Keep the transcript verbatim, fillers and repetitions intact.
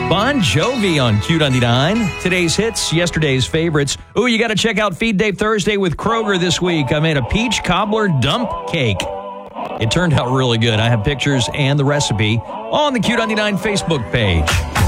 Bon Jovi on Q ninety-nine. Today's hits, yesterday's favorites. Ooh, you got to check out Feed Day Thursday with Kroger this week. I made a peach cobbler dump cake. It turned out really good. I have pictures and the recipe on the Q ninety-nine Facebook page.